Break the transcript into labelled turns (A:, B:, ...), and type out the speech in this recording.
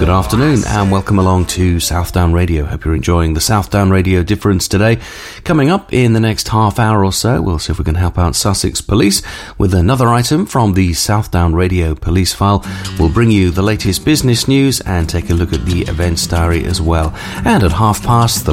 A: Good afternoon and welcome along to Southdown Radio. Hope you're enjoying the Southdown Radio difference today. Coming up in the next half hour or so, we'll see if we can help out Sussex Police with another item from the Southdown Radio Police File. We'll bring you the latest business news and take a look at the events diary as well. And at past, the